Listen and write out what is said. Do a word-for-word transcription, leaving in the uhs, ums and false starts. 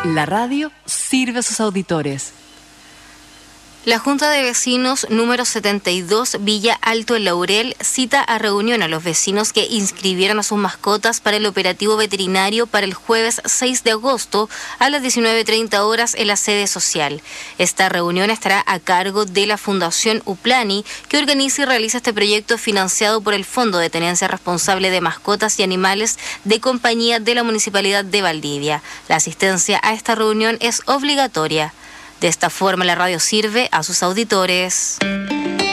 La radio sirve a sus auditores. La Junta de Vecinos número setenta y dos Villa Alto El Laurel cita a reunión a los vecinos que inscribieron a sus mascotas para el operativo veterinario para el jueves seis de agosto a las diecinueve treinta horas en la sede social. Esta reunión estará a cargo de la Fundación Uplani, que organiza y realiza este proyecto financiado por el Fondo de Tenencia Responsable de Mascotas y Animales de Compañía de la Municipalidad de Valdivia. La asistencia a esta reunión es obligatoria. De esta forma, la radio sirve a sus auditores.